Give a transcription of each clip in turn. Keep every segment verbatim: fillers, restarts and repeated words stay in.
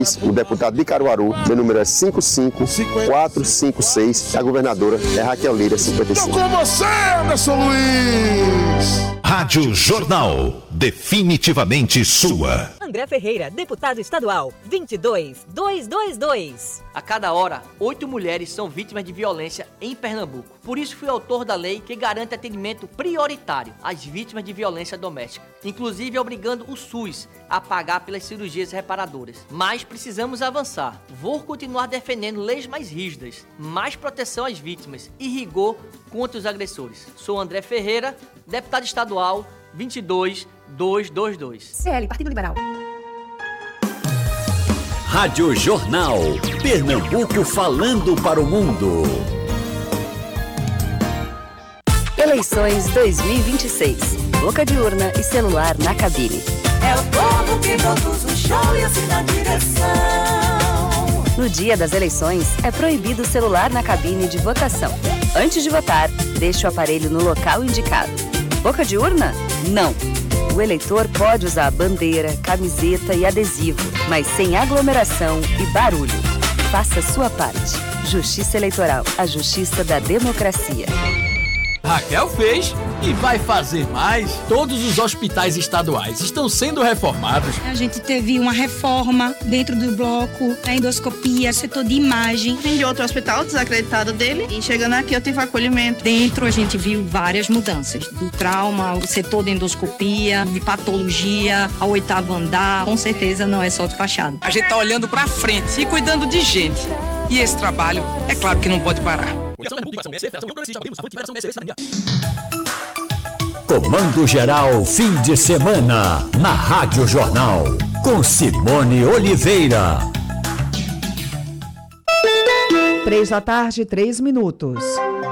O deputado de Caruaru, meu número é cinco cinco quatro cinco seis, a governadora é Raquel Lira, cinquenta e cinco. Tô com você, Anderson Luiz! Rádio Jornal, definitivamente sua. André Ferreira, deputado estadual, vinte e dois mil duzentos e vinte e dois. A cada hora, oito mulheres são vítimas de violência em Pernambuco. Por isso fui autor da lei que garante atendimento prioritário às vítimas de violência doméstica, inclusive obrigando o SUS a pagar pelas cirurgias reparadoras. Mas precisamos avançar. Vou continuar defendendo leis mais rígidas, mais proteção às vítimas e rigor contra os agressores. Sou André Ferreira, deputado estadual, vinte e dois mil duzentos e vinte e dois. C L, Partido Liberal. Rádio Jornal, Pernambuco falando para o mundo. Eleições dois mil e vinte e seis. Boca de urna e celular na cabine. É o povo que produz o show e assim na direção. No dia das eleições, é proibido o celular na cabine de votação. Antes de votar, deixe o aparelho no local indicado. Boca de urna? Não. O eleitor pode usar bandeira, camiseta e adesivo, mas sem aglomeração e barulho. Faça a sua parte. Justiça Eleitoral, a justiça da democracia. Raquel fez e vai fazer mais. Todos os hospitais estaduais estão sendo reformados. A gente teve uma reforma dentro do bloco, a endoscopia, setor de imagem. Vim de outro hospital desacreditado dele e chegando aqui eu tive acolhimento. Dentro a gente viu várias mudanças. Do trauma, o setor de endoscopia, de patologia, ao oitavo andar. Com certeza não é só de fachada. A gente tá olhando pra frente e cuidando de gente. E esse trabalho, é claro que não pode parar. Comando Geral, fim de semana, na Rádio Jornal, com Simone Oliveira. Três da tarde, três minutos.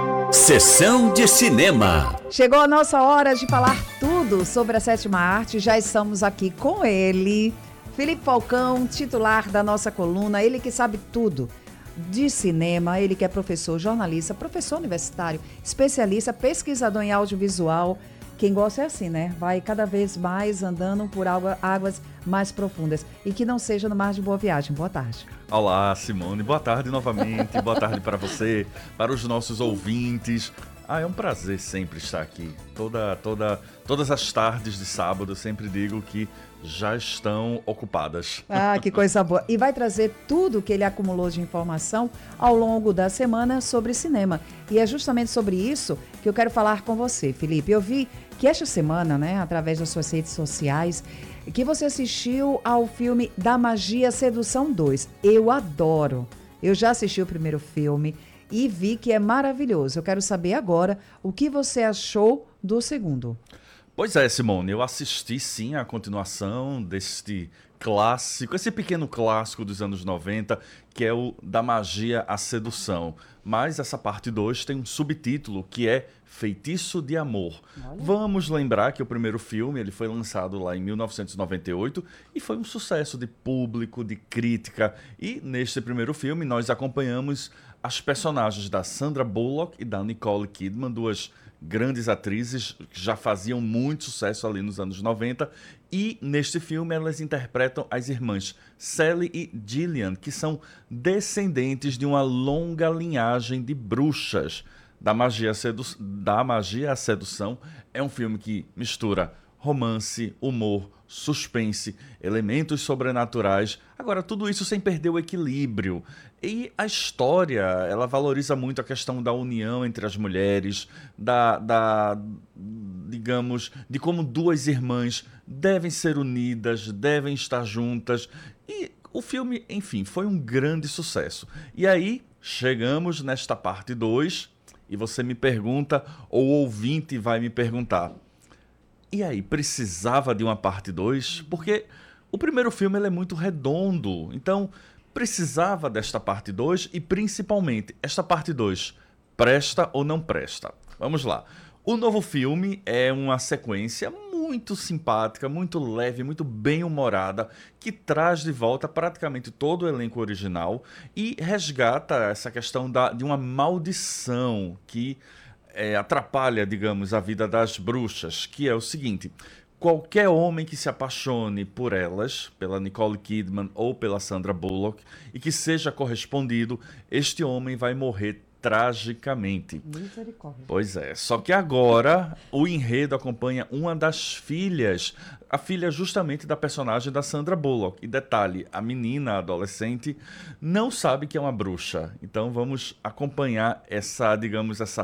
Sessão de cinema. Chegou a nossa hora de falar tudo sobre a sétima arte. Já estamos aqui com ele, Felipe Falcão, titular da nossa coluna, ele que sabe tudo de cinema, ele que é professor, jornalista, professor universitário, especialista, pesquisador em audiovisual. Quem gosta é assim, né? Vai cada vez mais andando por águas mais profundas. E que não seja no mar de Boa Viagem. Boa tarde. Olá, Simone. Boa tarde novamente. Boa tarde para você, para os nossos ouvintes. Ah, é um prazer sempre estar aqui. Toda, toda, todas as tardes de sábado eu sempre digo que já estão ocupadas. Ah, que coisa boa. E vai trazer tudo que ele acumulou de informação ao longo da semana sobre cinema. E é justamente sobre isso que eu quero falar com você, Felipe. Eu vi que esta semana, né, através das suas redes sociais, que você assistiu ao filme Da Magia Sedução dois. Eu adoro. Eu já assisti o primeiro filme e vi que é maravilhoso. Eu quero saber agora o que você achou do segundo. Pois é, Simone, eu assisti sim a continuação deste clássico, esse pequeno clássico dos anos noventa, que é o Da Magia à Sedução. Mas essa parte dois tem um subtítulo que é Feitiço de Amor. Olha. Vamos lembrar que o primeiro filme ele foi lançado lá em mil novecentos e noventa e oito e foi um sucesso de público, de crítica. E neste primeiro filme nós acompanhamos as personagens da Sandra Bullock e da Nicole Kidman, duas grandes atrizes que já faziam muito sucesso ali nos anos noventa, e neste filme elas interpretam as irmãs Sally e Gillian, que são descendentes de uma longa linhagem de bruxas. Da Magia, Sedu... da Magia à Sedução é um filme que mistura romance, humor, suspense, elementos sobrenaturais, agora tudo isso sem perder o equilíbrio. E a história, ela valoriza muito a questão da união entre as mulheres, da, da, digamos, de como duas irmãs devem ser unidas, devem estar juntas. E o filme, enfim, foi um grande sucesso. E aí, chegamos nesta parte dois, e você me pergunta, ou o ouvinte vai me perguntar, e aí, precisava de uma parte dois? Porque o primeiro filme ele é muito redondo, então precisava desta parte dois e principalmente, esta parte dois presta ou não presta? Vamos lá. O novo filme é uma sequência muito simpática, muito leve, muito bem-humorada, que traz de volta praticamente todo o elenco original e resgata essa questão da, de uma maldição que É, atrapalha, digamos, a vida das bruxas, que é o seguinte: qualquer homem que se apaixone por elas, pela Nicole Kidman ou pela Sandra Bullock, e que seja correspondido, este homem vai morrer tragicamente. Misericórdia. Pois é, só que agora o enredo acompanha uma das filhas, a filha justamente da personagem da Sandra Bullock. E detalhe, a menina, a adolescente, não sabe que é uma bruxa. Então vamos acompanhar essa, digamos, essa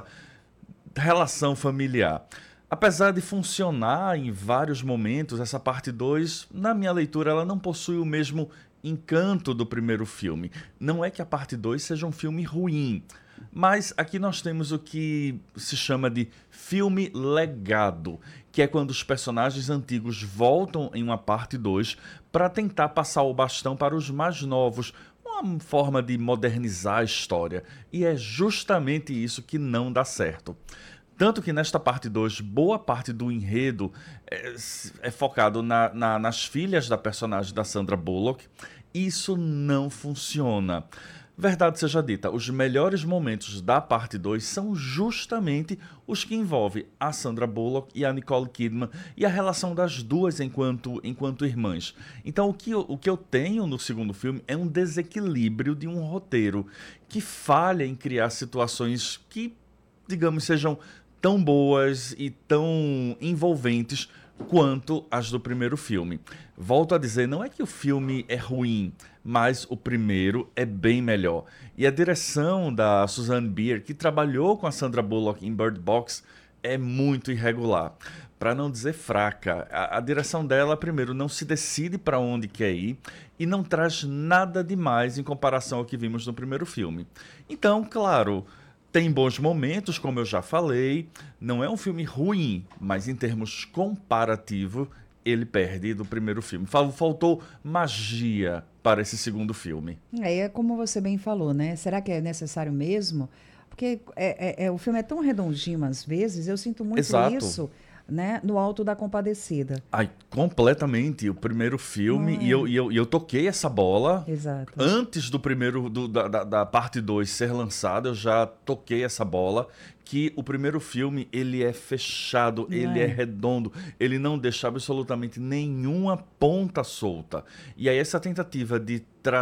relação familiar. Apesar de funcionar em vários momentos, essa parte dois, na minha leitura, ela não possui o mesmo encanto do primeiro filme. Não é que a parte dois seja um filme ruim, mas aqui nós temos o que se chama de filme legado, que é quando os personagens antigos voltam em uma parte dois para tentar passar o bastão para os mais novos, uma forma de modernizar a história. E é justamente isso que não dá certo. Tanto que nesta parte dois, boa parte do enredo é, é focado na, na, nas filhas da personagem da Sandra Bullock. Isso não funciona. Verdade seja dita, os melhores momentos da parte dois são justamente os que envolvem a Sandra Bullock e a Nicole Kidman e a relação das duas enquanto, enquanto irmãs. Então o que, eu, o que eu tenho no segundo filme é um desequilíbrio de um roteiro que falha em criar situações que, digamos, sejam tão boas e tão envolventes quanto as do primeiro filme. Volto a dizer, não é que o filme é ruim, mas o primeiro é bem melhor. E a direção da Susanne Bier, que trabalhou com a Sandra Bullock em Bird Box, é muito irregular, para não dizer fraca. A, a direção dela, primeiro, não se decide para onde quer ir e não traz nada demais em comparação ao que vimos no primeiro filme. Então, claro, tem bons momentos, como eu já falei, não é um filme ruim, mas em termos comparativos, ele perde do primeiro filme. Faltou magia para esse segundo filme. É, é como você bem falou, né? Será que é necessário mesmo? Porque é, é, é, o filme é tão redondinho às vezes, eu sinto muito Exato. isso, né, no Alto da Compadecida. Ai, completamente. O primeiro filme, Ah, é. e, eu, e, eu, e eu toquei essa bola. Exato. Antes do primeiro, do, da, da, da parte dois ser lançada, eu já toquei essa bola, que o primeiro filme, ele é fechado, Não ele é? é redondo, ele não deixa absolutamente nenhuma ponta solta. E aí essa tentativa de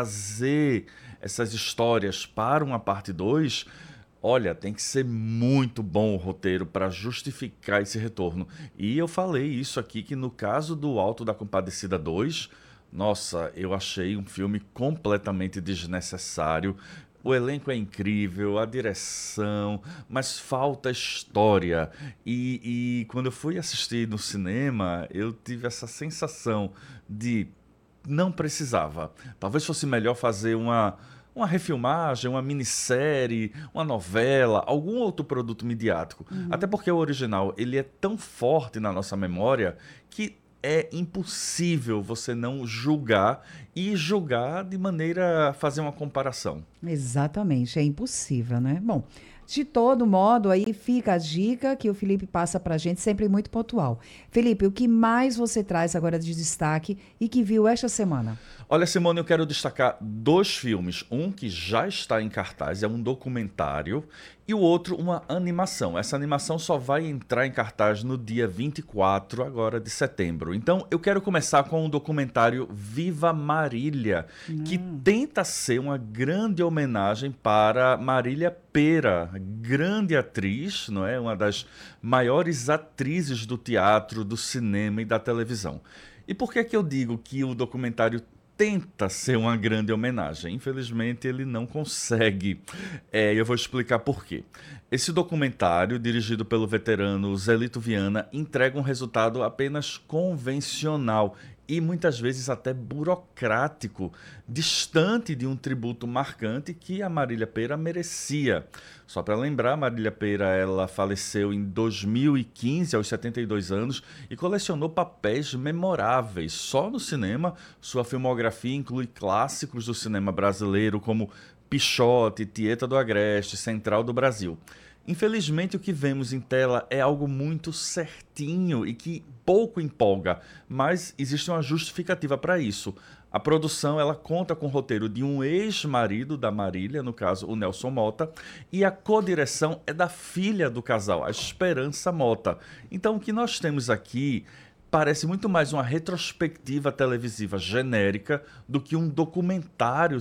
trazer essas histórias para uma parte dois... Olha, tem que ser muito bom o roteiro para justificar esse retorno. E eu falei isso aqui, que no caso do Alto da Compadecida dois, nossa, eu achei um filme completamente desnecessário. O elenco é incrível, a direção, mas falta história. E, e quando eu fui assistir no cinema, eu tive essa sensação de não precisava. Talvez fosse melhor fazer uma... uma refilmagem, uma minissérie, uma novela, algum outro produto midiático. Uhum. Até porque o original, ele é tão forte na nossa memória que é impossível você não julgar e julgar de maneira a fazer uma comparação. Exatamente, é impossível, né? Bom, de todo modo, aí fica a dica que o Felipe passa pra gente, sempre muito pontual. Felipe, o que mais você traz agora de destaque e que viu esta semana? Olha, Simone, eu quero destacar dois filmes. Um que já está em cartaz, é um documentário, e o outro uma animação. Essa animação só vai entrar em cartaz no dia vinte e quatro agora de setembro. Então, eu quero começar com o documentário Viva Marília, hum. que tenta ser uma grande homenagem para Marília Pêra, grande atriz, não é? Uma das maiores atrizes do teatro, do cinema e da televisão. E por que que eu digo que o documentário tenta ser uma grande homenagem? Infelizmente, ele não consegue. É, eu vou explicar por quê. Esse documentário, dirigido pelo veterano Zelito Viana, entrega um resultado apenas convencional e muitas vezes até burocrático, distante de um tributo marcante que a Marília Pêra merecia. Só para lembrar, Marília Pêra ela faleceu em dois mil e quinze, aos setenta e dois anos, e colecionou papéis memoráveis. Só no cinema, sua filmografia inclui clássicos do cinema brasileiro, como Pichote, Tieta do Agreste, Central do Brasil. Infelizmente, o que vemos em tela é algo muito certinho e que pouco empolga, mas existe uma justificativa para isso. A produção ela conta com o roteiro de um ex-marido da Marília, no caso o Nelson Mota, e a co-direção é da filha do casal, a Esperança Mota. Então o que nós temos aqui parece muito mais uma retrospectiva televisiva genérica do que um documentário